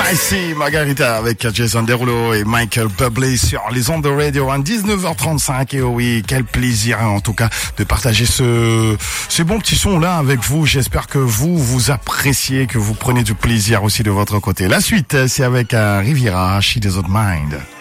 Ici Margarita avec Jason Derulo et Michael Bublé sur les ondes de radio à 19h35. Et oui, quel plaisir en tout cas de partager ces bons petits sons là avec vous. J'espère que vous appréciez, que vous prenez du plaisir aussi de votre côté. La suite, c'est avec Riviera, She Doesn't Mind.